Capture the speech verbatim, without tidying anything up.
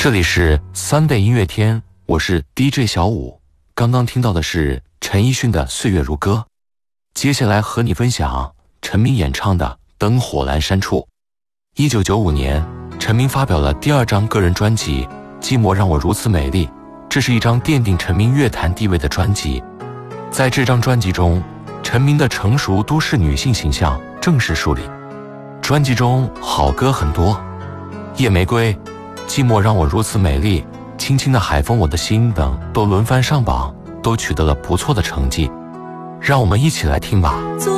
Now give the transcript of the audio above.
这里是 Sunday 音乐天，我是 D J 小五。刚刚听到的是陈奕迅的《岁月如歌》，接下来和你分享陈明演唱的《灯火阑珊处》。一九九五年，陈明发表了第二张个人专辑《寂寞让我如此美丽》，这是一张奠定陈明乐坛地位的专辑。在这张专辑中，陈明的成熟都市女性形象正式树立。专辑中好歌很多，《夜玫瑰》、《寂寞让我如此美丽》、《轻轻的海风我的心》等都轮番上榜，都取得了不错的成绩。让我们一起来听吧。 昨